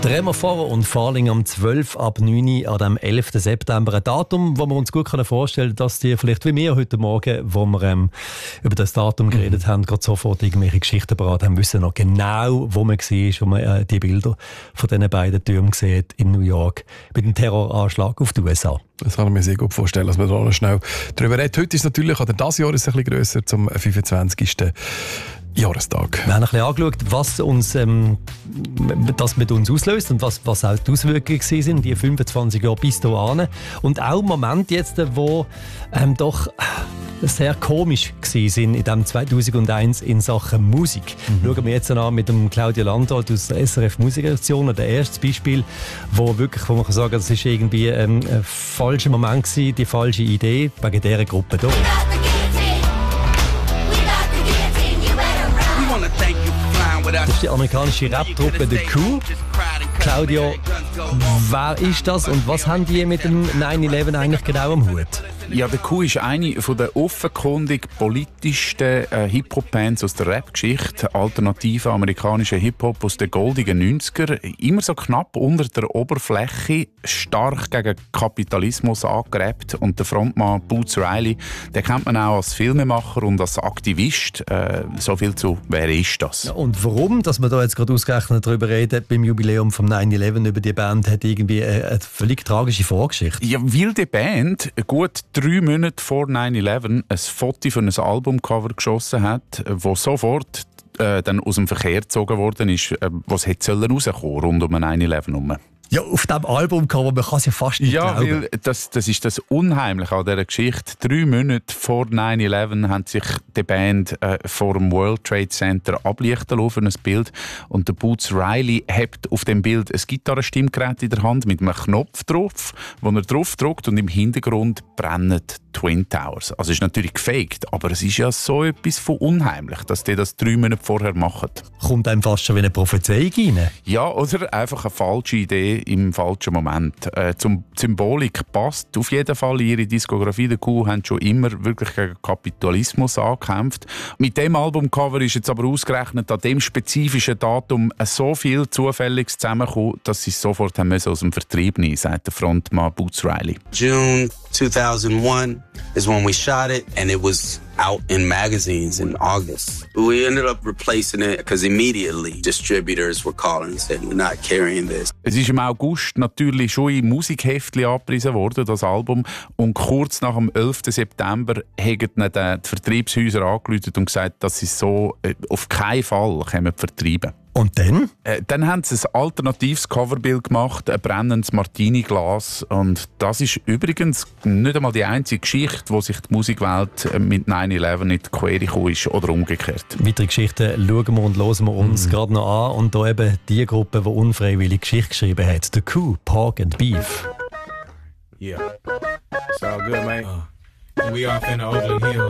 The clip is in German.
Remo Farrer und Falling am 12 ab 9 an dem 11. September. Ein Datum, wo wir uns gut vorstellen können, dass die vielleicht wie wir heute Morgen, wo wir über das Datum geredet haben, gerade sofort irgendwelche Geschichten parat haben, wissen noch genau, wo man war, wo man die Bilder von diesen beiden Türmen sieht in New York mit dem Terroranschlag auf die USA. Das kann ich mir sehr gut vorstellen, dass wir da noch schnell darüber reden. Heute ist natürlich, oder das Jahr ist es ein bisschen grösser, zum 25. Jahrestag. Wir haben ein bisschen angeschaut, was uns, das mit uns auslöst und was auch die Auswirkungen sind, die 25 Jahre bis hierhin. Und auch Momente jetzt, wo doch sehr komisch waren in dem 2001 in Sachen Musik. Schauen wir jetzt an mit dem Claudio Landolt aus der SRF Musikredaktion. Das erste Beispiel, wo man kann sagen, das ist irgendwie ein falscher Moment gewesen, die falsche Idee wegen dieser Gruppe hier. Das ist die amerikanische Rap-Truppe The Coup. Claudio, wer ist das und was haben die mit dem 9/11 eigentlich genau am Hut? Ja, The Coup ist eine der offenkundig politischsten Hip-Hop-Bands aus der Rap-Geschichte. Alternative amerikanischer Hip-Hop aus den goldigen 90er. Immer so knapp unter der Oberfläche, stark gegen Kapitalismus angerappt. Und der Frontmann Boots Riley, den kennt man auch als Filmemacher und als Aktivist. So viel zu, wer ist das? Ja, und warum, dass wir da jetzt gerade ausgerechnet darüber reden, beim Jubiläum vom 9/11 über die Band, hat irgendwie eine völlig tragische Vorgeschichte. Ja, weil die Band gut 3 Monate vor 9/11 ein Foto von einem Albumcover geschossen hat, das sofort dann aus dem Verkehr gezogen worden ist, was hätte rauskommen rund um 9/11 herum. Ja, auf diesem Albumcover, man kann es ja fast nicht glauben. Ja, weil das ist das Unheimliche an dieser Geschichte. 3 Monate vor 9/11 haben sich die Band vor dem World Trade Center ablichten lassen für ein Bild. Und der Boots Riley hat auf dem Bild ein Gitarrenstimmgerät in der Hand mit einem Knopf drauf, wo er drauf drückt und im Hintergrund brennen Twin Towers. Also es ist natürlich gefaked, aber es ist ja so etwas von unheimlich, dass die das 3 Monate vorher machen. Kommt einem fast schon wie eine Prophezeiung rein. Ja, oder einfach eine falsche Idee im falschen Moment. Zum Symbolik passt auf jeden Fall in ihre Diskografie. Die Coup haben schon immer wirklich gegen Kapitalismus angekämpft. Mit dem Albumcover ist jetzt aber ausgerechnet an dem spezifischen Datum so viel Zufälliges zusammengekommen, dass sie es sofort haben müssen aus dem Vertrieb nehmen, sagt der Frontmann Boots Riley. June 2001 is when we shot it, and it was out in magazines in August. We ended up replacing it because immediately distributors were calling and said, we're not carrying this. Es ist im August natürlich schon in Musikheftchen angepriesen worden, das Album. Und kurz nach dem 11. September haben die Vertriebshäuser angerufen und gesagt, dass sie so auf keinen Fall vertreiben. Und dann? Dann haben sie ein alternatives Coverbild gemacht, ein brennendes Martini-Glas. Und das ist übrigens nicht einmal die einzige Geschichte, wo sich die Musikwelt mit 9/11 nicht quer gekommen ist oder umgekehrt. Weitere Geschichten schauen wir und hören wir uns gerade noch an. Und da eben die Gruppe, die unfreiwillig Geschichte geschrieben hat. The Coup, Pork and Beef. Yeah. It's all good, man. We off in the Oakland Hills.